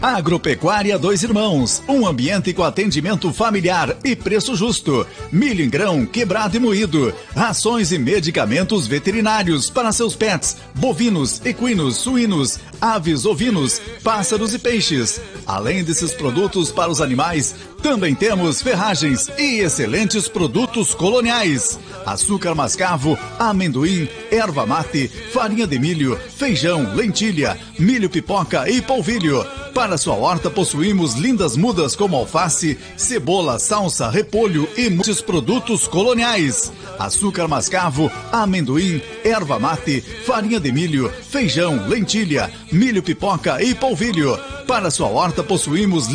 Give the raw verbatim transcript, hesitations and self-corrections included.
Agropecuária Dois Irmãos, um ambiente com atendimento familiar e preço justo. Milho em grão, quebrado e moído. Rações e medicamentos veterinários para seus pets, bovinos, equinos, suínos, aves, ovinos, pássaros e peixes. Além desses produtos para os animais, também temos ferragens e excelentes produtos coloniais. Açúcar mascavo, amendoim, erva mate, farinha de milho, feijão, lentilha, milho pipoca e polvilho. Para sua horta possuímos lindas mudas como alface, cebola, salsa, repolho e muitos produtos coloniais. Açúcar mascavo, amendoim, erva mate, farinha de milho, feijão, lentilha, milho pipoca e polvilho. Para sua horta possuímos